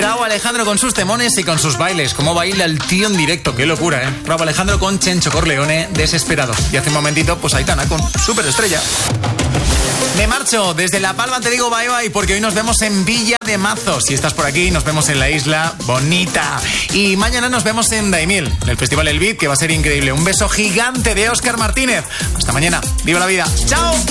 Rauw Alejandro con sus temones y con sus bailes. Cómo baila el tío en directo, qué locura, ¿eh? Rauw Alejandro con Chencho Corleone, Desesperado. Y hace un momentito, pues Aitana con Superestrella. Me marcho, desde La Palma te digo bye bye, porque hoy nos vemos en Villa de Mazos. Si estás por aquí, nos vemos en la Isla Bonita. Y mañana nos vemos en Daimiel, en el Festival El Beat, que va a ser increíble. Un beso gigante de Óscar Martínez. Hasta mañana, viva la vida. ¡Chao!